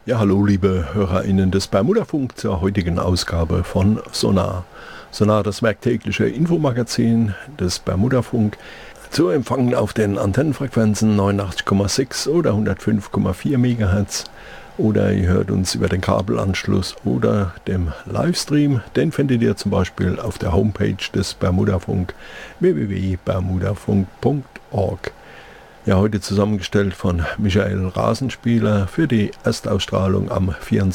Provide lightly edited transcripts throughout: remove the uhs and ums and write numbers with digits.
Ja, hallo liebe HörerInnen des Bermudafunk zur heutigen Ausgabe von Sonar. Sonar, das werktägliche Infomagazin des Bermudafunk, zu empfangen auf den Antennenfrequenzen 89,6 oder 105,4 MHz. Oder ihr hört uns über den Kabelanschluss oder dem Livestream. Den findet ihr zum Beispiel auf der Homepage des Bermudafunk www.bermudafunk.org. Ja, heute zusammengestellt von Michael Rasenspieler für die Erstausstrahlung am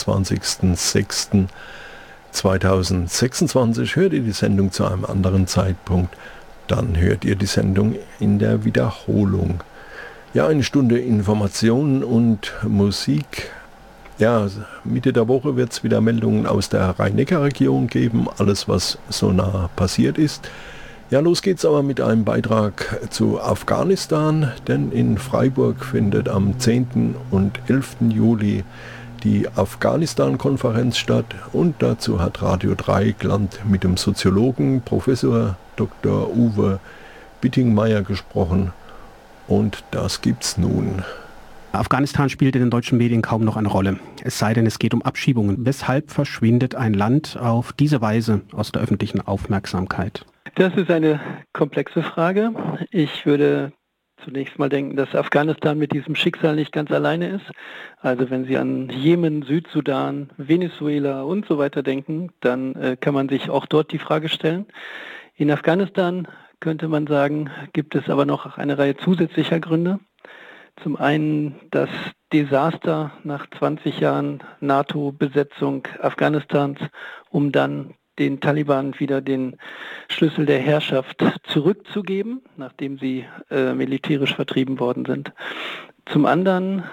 24.06.2026. Hört ihr die Sendung zu einem anderen Zeitpunkt, dann hört ihr die Sendung in der Wiederholung. Ja, eine Stunde Information und Musik. Ja, Mitte der Woche wird es wieder Meldungen aus der Rhein-Neckar-Region geben, alles was so nah passiert ist. Ja, los geht's aber mit einem Beitrag zu Afghanistan, denn in Freiburg findet am 10. und 11. Juli die Afghanistan-Konferenz statt und dazu hat Radio Dreieckland mit dem Soziologen Professor Dr. Uwe Bittingmeier gesprochen und das gibt's nun. Afghanistan spielt in den deutschen Medien kaum noch eine Rolle, es sei denn, es geht um Abschiebungen. Weshalb verschwindet ein Land auf diese Weise aus der öffentlichen Aufmerksamkeit? Das ist eine komplexe Frage. Ich würde zunächst mal denken, dass Afghanistan mit diesem Schicksal nicht ganz alleine ist. Also wenn Sie an Jemen, Südsudan, Venezuela und so weiter denken, dann kann man sich auch dort die Frage stellen. In Afghanistan könnte man sagen, gibt es aber noch eine Reihe zusätzlicher Gründe. Zum einen das Desaster nach 20 Jahren NATO-Besetzung Afghanistans, um dann den Taliban wieder den Schlüssel der Herrschaft zurückzugeben, nachdem sie militärisch vertrieben worden sind. Zum anderen,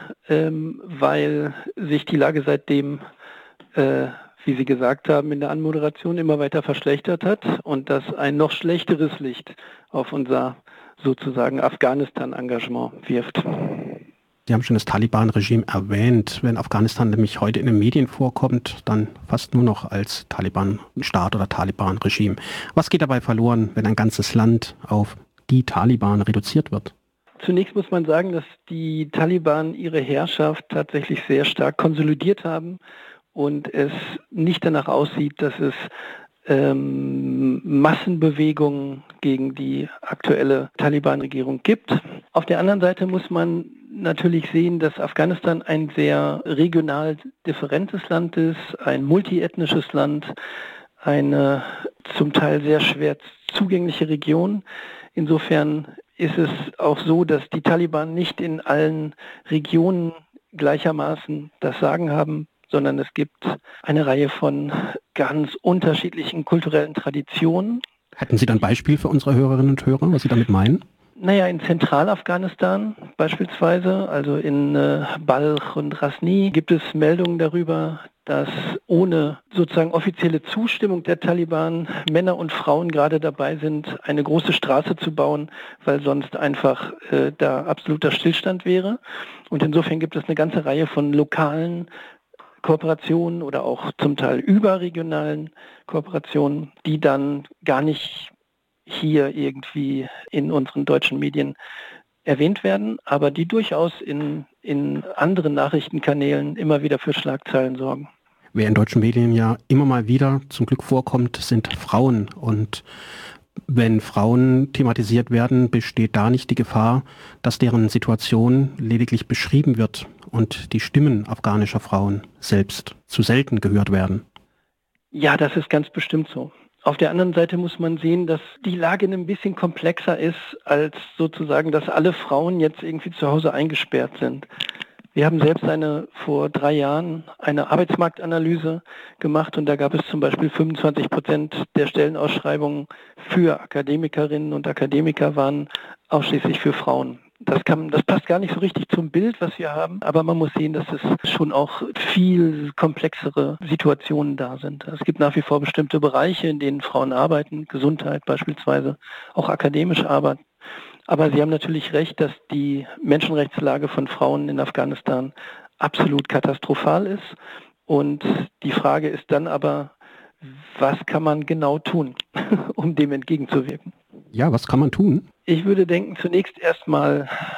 weil sich die Lage seitdem, wie Sie gesagt haben in der Anmoderation, immer weiter verschlechtert hat und das ein noch schlechteres Licht auf unser sozusagen Afghanistan-Engagement wirft. Sie haben schon das Taliban-Regime erwähnt. Wenn Afghanistan nämlich heute in den Medien vorkommt, dann fast nur noch als Taliban-Staat oder Taliban-Regime. Was geht dabei verloren, wenn ein ganzes Land auf die Taliban reduziert wird? Zunächst muss man sagen, dass die Taliban ihre Herrschaft tatsächlich sehr stark konsolidiert haben und es nicht danach aussieht, dass es Massenbewegungen gegen die aktuelle Taliban-Regierung gibt. Auf der anderen Seite muss man natürlich sehen, dass Afghanistan ein sehr regional differentes Land ist, ein multiethnisches Land, eine zum Teil sehr schwer zugängliche Region. Insofern ist es auch so, dass die Taliban nicht in allen Regionen gleichermaßen das Sagen haben, sondern es gibt eine Reihe von ganz unterschiedlichen kulturellen Traditionen. Hätten Sie dann ein Beispiel für unsere Hörerinnen und Hörer, was Sie damit meinen? Naja, in Zentralafghanistan beispielsweise, also in Balch und Rasni, gibt es Meldungen darüber, dass ohne sozusagen offizielle Zustimmung der Taliban Männer und Frauen gerade dabei sind, eine große Straße zu bauen, weil sonst einfach da absoluter Stillstand wäre. Und insofern gibt es eine ganze Reihe von lokalen Kooperationen oder auch zum Teil überregionalen Kooperationen, die dann gar nicht hier irgendwie in unseren deutschen Medien erwähnt werden, aber die durchaus in anderen Nachrichtenkanälen immer wieder für Schlagzeilen sorgen. Wer in deutschen Medien ja immer mal wieder zum Glück vorkommt, sind Frauen. Und wenn Frauen thematisiert werden, besteht da nicht die Gefahr, dass deren Situation lediglich beschrieben wird und die Stimmen afghanischer Frauen selbst zu selten gehört werden? Ja, das ist ganz bestimmt so. Auf der anderen Seite muss man sehen, dass die Lage ein bisschen komplexer ist, als sozusagen, dass alle Frauen jetzt irgendwie zu Hause eingesperrt sind. Wir haben selbst vor 3 Jahren eine Arbeitsmarktanalyse gemacht und da gab es zum Beispiel 25% der Stellenausschreibungen für Akademikerinnen und Akademiker waren ausschließlich für Frauen. Das passt gar nicht so richtig zum Bild, was wir haben, aber man muss sehen, dass es schon auch viel komplexere Situationen da sind. Es gibt nach wie vor bestimmte Bereiche, in denen Frauen arbeiten, Gesundheit beispielsweise, auch akademische Arbeit. Aber Sie haben natürlich recht, dass die Menschenrechtslage von Frauen in Afghanistan absolut katastrophal ist. Und die Frage ist dann aber, was kann man genau tun, um dem entgegenzuwirken? Ja, was kann man tun? Ich würde denken, zunächst erstmal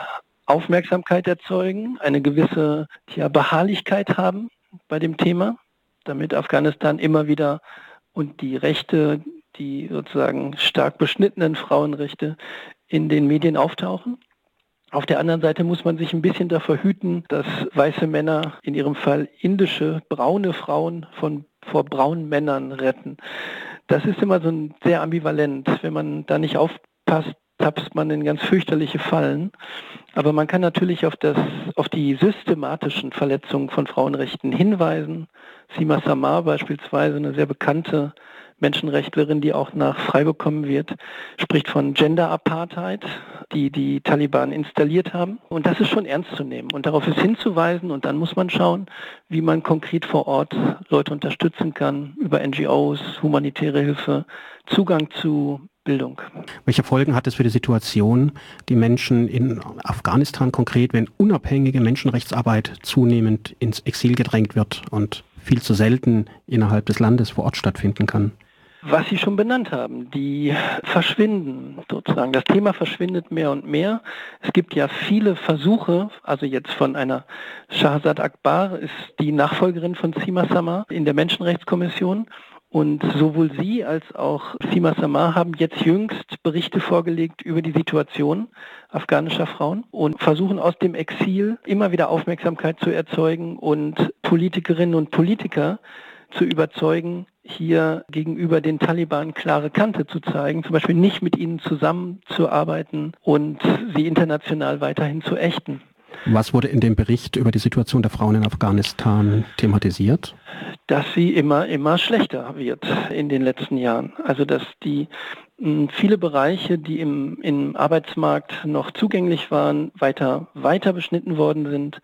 Aufmerksamkeit erzeugen, eine gewisse Beharrlichkeit haben bei dem Thema, damit Afghanistan immer wieder und die Rechte, die sozusagen stark beschnittenen Frauenrechte in den Medien auftauchen. Auf der anderen Seite muss man sich ein bisschen davor hüten, dass weiße Männer, in ihrem Fall indische, braune Frauen vor braunen Männern retten. Das ist immer so ein sehr ambivalent. Wenn man da nicht aufpasst, tapst man in ganz fürchterliche Fallen. Aber man kann natürlich auf die systematischen Verletzungen von Frauenrechten hinweisen. Sima Samar beispielsweise, eine sehr bekannte Menschenrechtlerin, die auch nach freibekommen wird, spricht von Gender Apartheid, die Taliban installiert haben. Und das ist schon ernst zu nehmen und darauf ist hinzuweisen. Und dann muss man schauen, wie man konkret vor Ort Leute unterstützen kann über NGOs, humanitäre Hilfe, Zugang zu Bildung. Welche Folgen hat es für die Situation, die Menschen in Afghanistan konkret, wenn unabhängige Menschenrechtsarbeit zunehmend ins Exil gedrängt wird und viel zu selten innerhalb des Landes vor Ort stattfinden kann? Was Sie schon benannt haben, die verschwinden sozusagen. Das Thema verschwindet mehr und mehr. Es gibt ja viele Versuche, also jetzt von einer Shahzad Akbar, ist die Nachfolgerin von Sima Samar in der Menschenrechtskommission. Und sowohl sie als auch Sima Samar haben jetzt jüngst Berichte vorgelegt über die Situation afghanischer Frauen und versuchen aus dem Exil immer wieder Aufmerksamkeit zu erzeugen und Politikerinnen und Politiker zu überzeugen, hier gegenüber den Taliban klare Kante zu zeigen, zum Beispiel nicht mit ihnen zusammenzuarbeiten und sie international weiterhin zu ächten. Was wurde in dem Bericht über die Situation der Frauen in Afghanistan thematisiert? Dass sie immer schlechter wird in den letzten Jahren. Also dass die viele Bereiche, die im Arbeitsmarkt noch zugänglich waren, weiter beschnitten worden sind.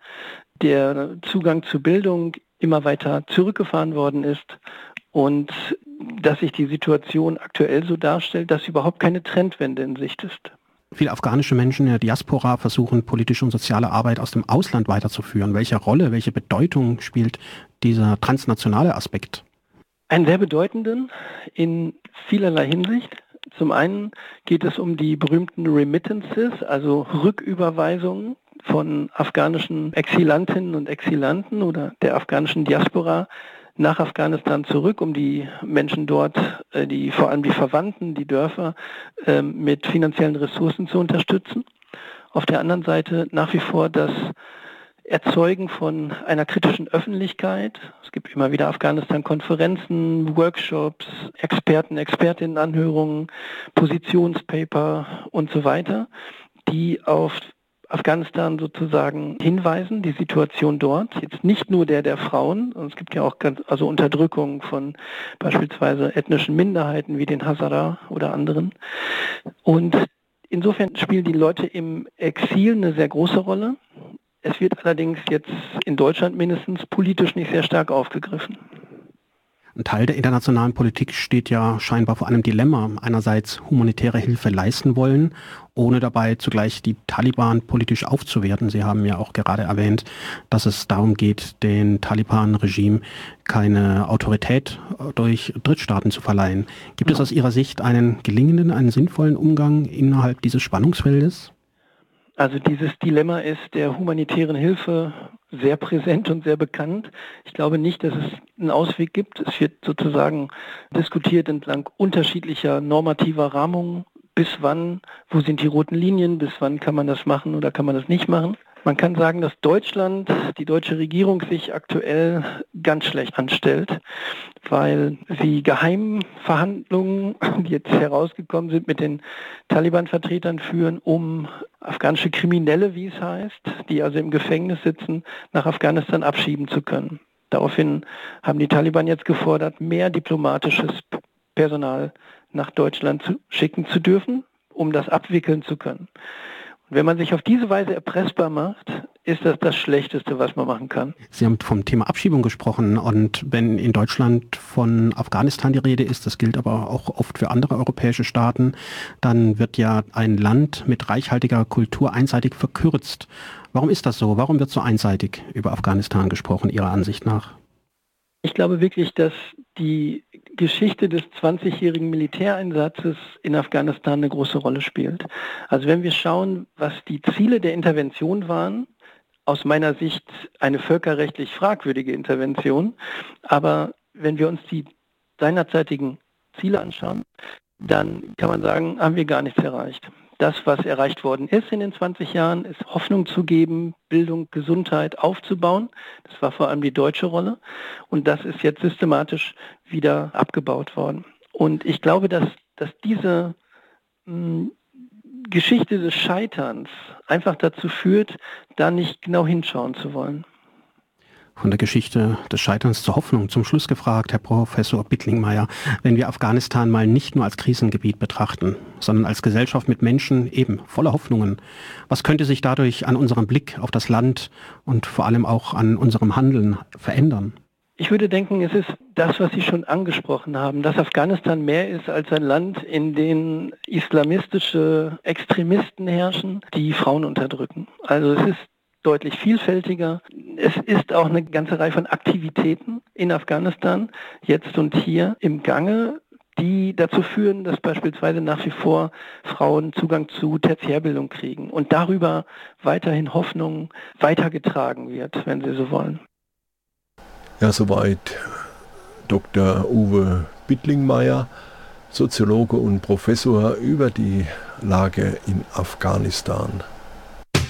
Der Zugang zu Bildung immer weiter zurückgefahren worden ist und dass sich die Situation aktuell so darstellt, dass überhaupt keine Trendwende in Sicht ist. Viele afghanische Menschen in der Diaspora versuchen, politische und soziale Arbeit aus dem Ausland weiterzuführen. Welche Rolle, welche Bedeutung spielt dieser transnationale Aspekt? Einen sehr bedeutenden in vielerlei Hinsicht. Zum einen geht es um die berühmten Remittances, also Rücküberweisungen von afghanischen Exilantinnen und Exilanten oder der afghanischen Diaspora nach Afghanistan zurück, um die Menschen dort, vor allem die Verwandten, die Dörfer, mit finanziellen Ressourcen zu unterstützen. Auf der anderen Seite nach wie vor das Erzeugen von einer kritischen Öffentlichkeit. Es gibt immer wieder Afghanistan-Konferenzen, Workshops, Expertinnenanhörungen, Positionspaper und so weiter, die auf Afghanistan sozusagen hinweisen, die Situation dort, jetzt nicht nur der Frauen, es gibt ja auch Unterdrückung von beispielsweise ethnischen Minderheiten wie den Hazara oder anderen. Und insofern spielen die Leute im Exil eine sehr große Rolle. Es wird allerdings jetzt in Deutschland mindestens politisch nicht sehr stark aufgegriffen. Ein Teil der internationalen Politik steht ja scheinbar vor einem Dilemma. Einerseits humanitäre Hilfe leisten wollen, ohne dabei zugleich die Taliban politisch aufzuwerten. Sie haben ja auch gerade erwähnt, dass es darum geht, den Taliban-Regime keine Autorität durch Drittstaaten zu verleihen. Gibt es aus Ihrer Sicht einen gelingenden, einen sinnvollen Umgang innerhalb dieses Spannungsfeldes? Also dieses Dilemma ist der humanitären Hilfe sehr präsent und sehr bekannt. Ich glaube nicht, dass es einen Ausweg gibt. Es wird sozusagen diskutiert entlang unterschiedlicher normativer Rahmungen. Bis wann, wo sind die roten Linien, bis wann kann man das machen oder kann man das nicht machen. Man kann sagen, dass Deutschland, die deutsche Regierung sich aktuell ganz schlecht anstellt, weil sie Geheimverhandlungen, die jetzt herausgekommen sind, mit den Taliban-Vertretern führen, um afghanische Kriminelle, wie es heißt, die also im Gefängnis sitzen, nach Afghanistan abschieben zu können. Daraufhin haben die Taliban jetzt gefordert, mehr diplomatisches Personal nach Deutschland schicken zu dürfen, um das abwickeln zu können. Und wenn man sich auf diese Weise erpressbar macht, ist das das Schlechteste, was man machen kann. Sie haben vom Thema Abschiebung gesprochen und wenn in Deutschland von Afghanistan die Rede ist, das gilt aber auch oft für andere europäische Staaten, dann wird ja ein Land mit reichhaltiger Kultur einseitig verkürzt. Warum ist das so? Warum wird so einseitig über Afghanistan gesprochen, Ihrer Ansicht nach? Ich glaube wirklich, dass die Geschichte des 20-jährigen Militäreinsatzes in Afghanistan eine große Rolle spielt. Also wenn wir schauen, was die Ziele der Intervention waren, aus meiner Sicht eine völkerrechtlich fragwürdige Intervention, aber wenn wir uns die seinerzeitigen Ziele anschauen, dann kann man sagen, haben wir gar nichts erreicht. Das, was erreicht worden ist in den 20 Jahren, ist Hoffnung zu geben, Bildung, Gesundheit aufzubauen. Das war vor allem die deutsche Rolle. Und das ist jetzt systematisch wieder abgebaut worden. Und ich glaube, dass diese Geschichte des Scheiterns einfach dazu führt, da nicht genau hinschauen zu wollen. Von der Geschichte des Scheiterns zur Hoffnung zum Schluss gefragt, Herr Professor Bittlingmeier, wenn wir Afghanistan mal nicht nur als Krisengebiet betrachten, sondern als Gesellschaft mit Menschen eben voller Hoffnungen, was könnte sich dadurch an unserem Blick auf das Land und vor allem auch an unserem Handeln verändern? Ich würde denken, es ist das, was Sie schon angesprochen haben, dass Afghanistan mehr ist als ein Land, in dem islamistische Extremisten herrschen, die Frauen unterdrücken. Also es ist deutlich vielfältiger. Es ist auch eine ganze Reihe von Aktivitäten in Afghanistan, jetzt und hier im Gange, die dazu führen, dass beispielsweise nach wie vor Frauen Zugang zu Tertiärbildung kriegen und darüber weiterhin Hoffnung weitergetragen wird, wenn Sie so wollen. Ja, soweit Dr. Uwe Bittlingmeier, Soziologe und Professor über die Lage in Afghanistan.